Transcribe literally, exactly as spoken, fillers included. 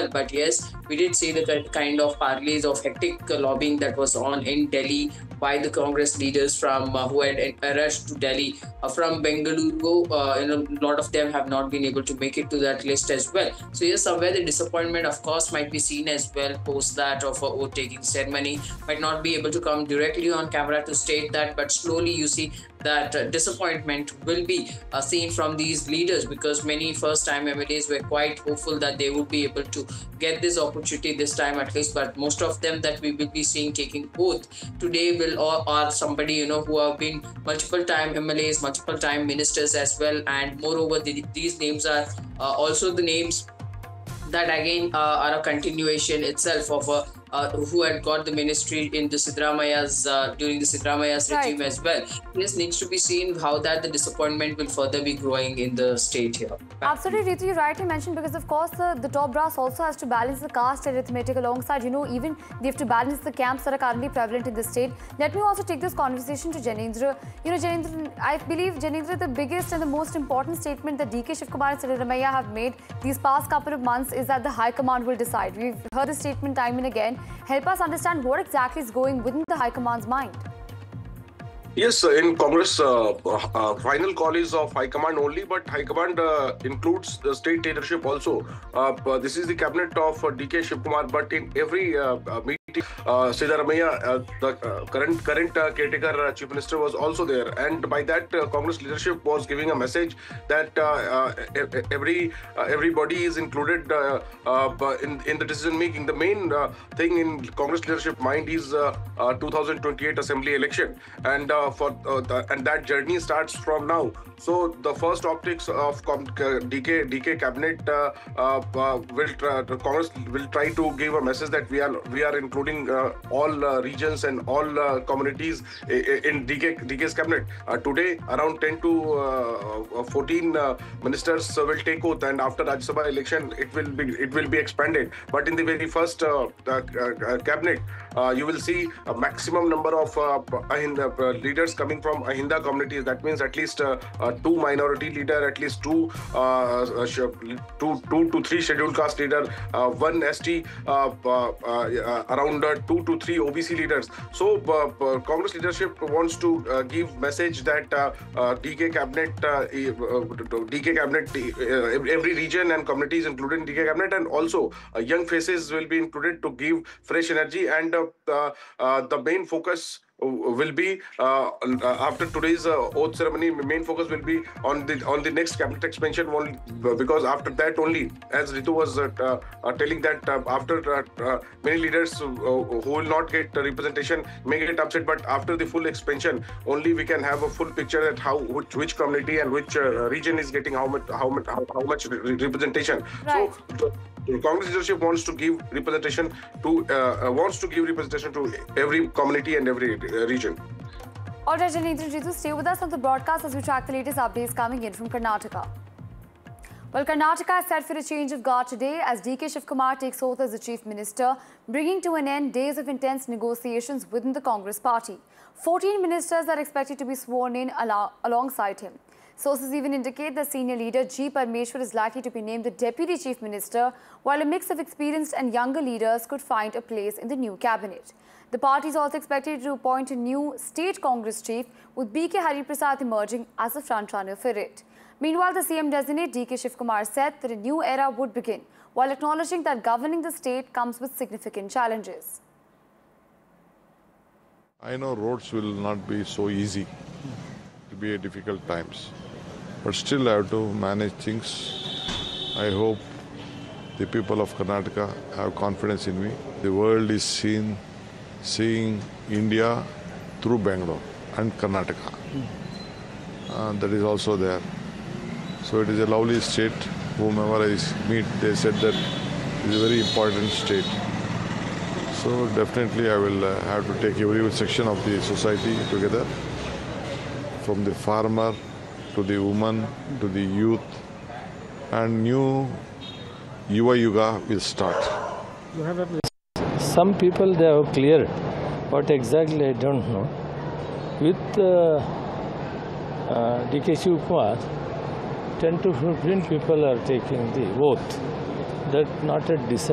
well. But yes, we did see the kind of parleys of hectic lobbying that was on in Delhi by the Congress leaders from uh, who had rushed to Delhi uh, from Bengaluru. Uh, you know, a lot of them have not been able to make it to that list as well. So yes, somewhere the disappointment, of course, might be seen as well post that of a vote taking ceremony. Might not be able to come directly on camera to state that, but slowly you see that uh, disappointment will be uh, seen from these leaders, because many first time M L As were quite hopeful that they would be able to get this opportunity this time at least. But most of them that we will be seeing taking oath today will or are somebody, you know, who have been multiple time M L As, multiple time ministers as well. And moreover, the, these names are uh, also the names that again uh, are a continuation itself of a Uh, who had got the ministry in the Siddaramaya's uh, during the Siddaramaya's right. regime as well. This needs to be seen how that the disappointment will further be growing in the state here. Absolutely, Ritu, you rightly mentioned, because of course the, the top brass also has to balance the caste arithmetic alongside, you know, even they have to balance the camps that are currently prevalent in the state. Let me also take this conversation to Janendra. You know, Janendra, I believe, Janendra, the biggest and the most important statement that D K Shivkumar and Siddaramaiah have made these past couple of months is that the High Command will decide. We've heard the statement time and again. Help us understand what exactly is going within the High Command's mind. Yes, in Congress, uh, uh, final call is of High Command only, but High Command uh, includes the state leadership also. Uh, this is the cabinet of uh, D K Shivkumar, but in every uh, uh, meeting, uh, Siddaramaiah, uh, the uh, current current uh, caretaker uh, chief minister, was also there, and by that uh, Congress leadership was giving a message that uh, uh, every uh, everybody is included uh, uh, in in the decision making. The main uh, thing in Congress leadership mind is uh, uh, two thousand twenty-eight assembly election, and uh, for uh, the, and that journey starts from now. So the first optics of D K D K cabinet uh, uh, will try, the Congress will try to give a message that we are we are including uh, all uh, regions and all uh, communities in D K D K's cabinet. Uh, today, around ten to fourteen uh, ministers uh, will take oath, and after Rajya Sabha election, it will be it will be expanded. But in the very first uh, uh, uh, cabinet, uh, you will see a maximum number of uh, Ahinda, uh, leaders coming from Ahinda communities. That means at least uh, uh, two minority leader, at least two, uh, two, two to three scheduled caste leader, uh, one S T, uh, uh, uh, around uh, two to three O B C leaders. So uh, uh, Congress leadership wants to uh, give message that uh, uh, D K cabinet, uh, uh, D K cabinet, uh, every region and communities included in D K cabinet, and also uh, young faces will be included to give fresh energy. And uh, uh, uh, the main focus will be uh, after today's uh, oath ceremony. Main focus will be on the on the next cabinet expansion one, because after that only, as Ritu was uh, uh, telling, that uh, after uh, uh, many leaders uh, who will not get representation may get upset, but after the full expansion only we can have a full picture at how which, which community and which uh, region is getting how much how much how, how much representation. Right. So the Congress leadership wants to give representation to uh, wants to give representation to every community and every uh, region. All right, Janendra, Ritu, stay with us on the broadcast as we track the latest updates coming in from Karnataka. Well, Karnataka is set for a change of guard today as D K Shivkumar takes oath as the Chief Minister, bringing to an end days of intense negotiations within the Congress party. fourteen ministers are expected to be sworn in al alongside him. Sources even indicate that senior leader G. Parmeshwar is likely to be named the Deputy Chief Minister, while a mix of experienced and younger leaders could find a place in the new cabinet. The party is also expected to appoint a new state Congress chief, with B K Hariprasad emerging as the frontrunner for it. Meanwhile, the C M designate D K Shivkumar said that a new era would begin, while acknowledging that governing the state comes with significant challenges. I know roads will not be so easy. It will be a difficult times. But still I have to manage things. I hope the people of Karnataka have confidence in me. The world is seen, seeing India through Bangalore and Karnataka. Uh, that is also there. So it is a lovely state. Whomever I meet, they said that it is a very important state. So definitely I will uh, have to take every section of the society together, from the farmer to the woman to the youth, and new Yuva Yuga will start. Some people they have cleared, but exactly I don't know. With uh, uh, D K Shivkumar, ten to fifteen people are taking the oath. That not a